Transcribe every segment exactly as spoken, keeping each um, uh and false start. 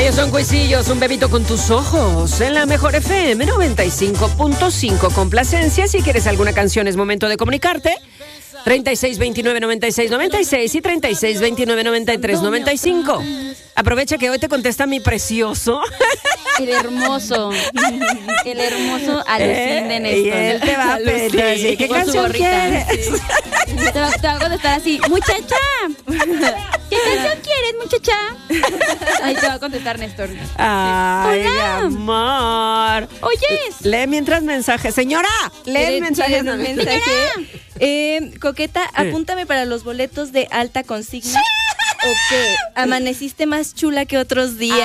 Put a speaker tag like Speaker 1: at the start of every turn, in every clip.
Speaker 1: Ellos son Cuisillos, un bebito con tus ojos. En la Mejor F M noventa y cinco punto cinco. Complacencia. Si quieres alguna canción, es momento de comunicarte. treinta y seis veintinueve noventa y seis noventa y seis y treinta y seis veintinueve noventa y tres noventa y cinco. Aprovecha que hoy te contesta mi precioso.
Speaker 2: El hermoso. El hermoso Alucín de Néstor.
Speaker 1: Y él te va a pedir así, ¿qué canción quieres?
Speaker 2: Sí. Te va, te va a contestar así, muchacha. ¿Qué canción quieres, muchacha? Ahí te va a contestar Néstor.
Speaker 1: Ay,
Speaker 2: Hola.
Speaker 1: mi amor.
Speaker 2: ¿Oyes?
Speaker 1: Lee mientras mensaje. Señora, lee el mensaje.
Speaker 3: ¿Quieres un mensaje? Eh, Coqueta, apúntame para los boletos de alta consigna. ¿O qué? Amaneciste más chula que otros días.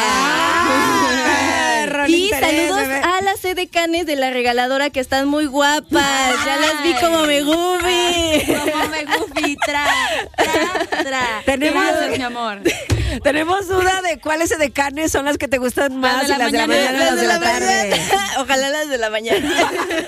Speaker 1: Ah,
Speaker 3: y
Speaker 1: Teresa,
Speaker 3: saludos
Speaker 1: bebé.
Speaker 3: a las edecanes de la regaladora que están muy guapas. Ya las vi como me gufi.
Speaker 2: Como me gufi, tra, tra, tra.
Speaker 1: Tenemos-
Speaker 2: Gracias, mi amor.
Speaker 1: Tenemos duda de cuáles edecanes son las que te gustan más.
Speaker 2: Las de la
Speaker 1: y las
Speaker 2: mañana,
Speaker 1: de la mañana, las de la tarde.
Speaker 3: mañana. Ojalá las de la mañana.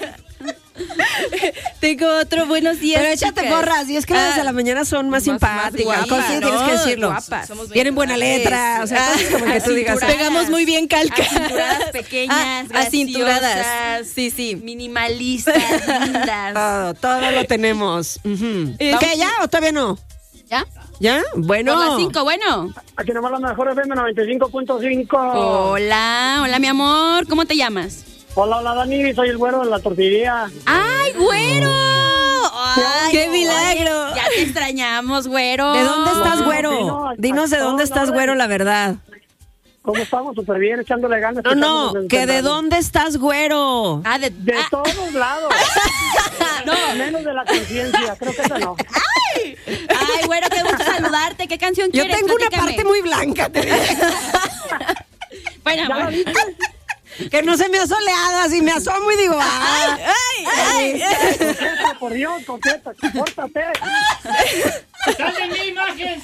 Speaker 3: Tengo otro buenos días.
Speaker 1: Pero échate
Speaker 3: chicas.
Speaker 1: porras, y es que las
Speaker 3: Ah,
Speaker 1: de la mañana son más,
Speaker 2: más- más
Speaker 1: simpáticas.
Speaker 2: guapas,
Speaker 1: Con- sí,
Speaker 3: ¿no?
Speaker 1: tienes que decirlo.
Speaker 2: Guapas.
Speaker 3: Somos bien
Speaker 1: Tienen buena
Speaker 3: guapas.
Speaker 1: letra, o sea,
Speaker 3: Ah,
Speaker 1: cosas como que tú digas.
Speaker 2: acinturadas.
Speaker 3: Pegamos muy bien calca.
Speaker 2: Acinturadas pequeñas,
Speaker 3: Ah, acinturadas.
Speaker 2: graciosas,
Speaker 3: Sí, sí.
Speaker 2: minimalistas, lindas.
Speaker 1: Todo, todo lo tenemos. Ujú. ¿Qué, ya o todavía no?
Speaker 2: ¿Ya?
Speaker 1: ¿Ya? Bueno.
Speaker 2: Por las cinco, bueno.
Speaker 4: Aquí nomás la Mejor F M noventa y cinco punto cinco.
Speaker 2: Hola, hola, mi amor. ¿Cómo te llamas?
Speaker 4: Hola, hola, Dani, soy el güero de la tortillería.
Speaker 2: ¡Ay, güero! Ay,
Speaker 3: ¡Qué milagro!
Speaker 2: Ya te extrañamos, güero.
Speaker 1: ¿De dónde estás,
Speaker 4: no,
Speaker 1: güero?
Speaker 4: sí, no,
Speaker 1: Dinos de
Speaker 4: no,
Speaker 1: dónde
Speaker 4: no,
Speaker 1: estás,
Speaker 4: no,
Speaker 1: güero,
Speaker 4: no.
Speaker 1: la verdad.
Speaker 4: ¿Cómo estamos? Súper bien, echándole ganas.
Speaker 1: No, no,
Speaker 4: echándonos el
Speaker 1: que de
Speaker 4: temprano.
Speaker 1: dónde estás, güero.
Speaker 2: Ah, de...
Speaker 4: De
Speaker 2: ah,
Speaker 4: todos lados.
Speaker 2: no.
Speaker 4: Menos de la conciencia, creo que esa no.
Speaker 2: Ay, güero, qué gusto saludarte. ¿Qué canción
Speaker 1: Yo
Speaker 2: quieres?
Speaker 1: tengo una
Speaker 2: Platícame.
Speaker 1: parte muy blanca, te digo.
Speaker 2: Bueno,
Speaker 4: ¿Ya la
Speaker 2: bueno.
Speaker 4: viste?
Speaker 1: Que no se me ha soleado, si me asomo y digo, ay, ay, ay.
Speaker 4: Coqueta, por Dios, coqueta, compórtate. ¡Sale mi imagen!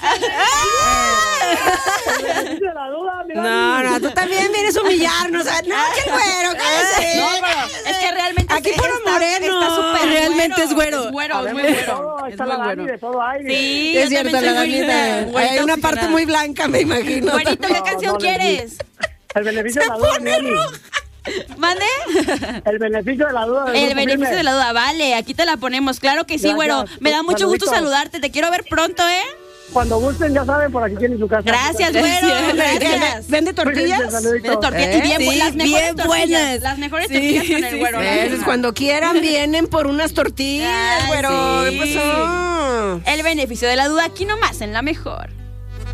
Speaker 4: ¡Sale! De la duda, mira.
Speaker 1: No, no, tú también vienes a humillarnos. No, que el güero, cállate.
Speaker 2: No, pero es que realmente
Speaker 1: Aquí
Speaker 2: está-
Speaker 1: puro
Speaker 2: está-
Speaker 1: moreno.
Speaker 2: está súper
Speaker 3: Realmente es güero.
Speaker 2: Es güero, es
Speaker 4: Hablemos
Speaker 2: muy
Speaker 4: de todo,
Speaker 2: güero.
Speaker 4: ahí
Speaker 2: Es
Speaker 4: está
Speaker 2: muy
Speaker 4: la Dani,
Speaker 2: güero.
Speaker 4: de todo hay.
Speaker 2: Sí,
Speaker 1: Es
Speaker 2: yo
Speaker 1: cierto,
Speaker 2: también
Speaker 1: la
Speaker 2: soy
Speaker 1: Danita.
Speaker 2: güerita.
Speaker 1: Hay una
Speaker 2: Güerita
Speaker 1: parte muy blanca, me imagino.
Speaker 2: Güerito, ¿qué
Speaker 4: No,
Speaker 2: canción
Speaker 4: no,
Speaker 2: quieres?
Speaker 4: El beneficio de la duda, Dani.
Speaker 2: ¿Mande?
Speaker 4: El beneficio de la duda. del
Speaker 2: El
Speaker 4: grupo
Speaker 2: beneficio
Speaker 4: firme.
Speaker 2: de la duda, vale, aquí te la ponemos. Claro que sí,
Speaker 4: Gracias.
Speaker 2: güero. Me da mucho gusto
Speaker 4: Saluditos.
Speaker 2: saludarte. Te quiero ver pronto, ¿eh?
Speaker 4: Cuando gusten, ya saben, por aquí tienen su casa.
Speaker 2: Gracias, güero. Gracias.
Speaker 1: ¿Vende tortillas?
Speaker 4: Saluditos.
Speaker 2: Vende tortillas. Y bien,
Speaker 3: Sí,
Speaker 2: las mejores
Speaker 3: bien
Speaker 2: tortillas.
Speaker 3: buenas.
Speaker 2: Las mejores
Speaker 3: Sí,
Speaker 2: tortillas con el
Speaker 3: sí,
Speaker 2: güero.
Speaker 3: sí.
Speaker 2: ¿no?
Speaker 1: Entonces, cuando quieran, vienen por unas tortillas,
Speaker 2: Ay,
Speaker 1: güero.
Speaker 2: sí.
Speaker 1: ¿Qué pasó?
Speaker 2: El beneficio de la duda aquí nomás, en la mejor.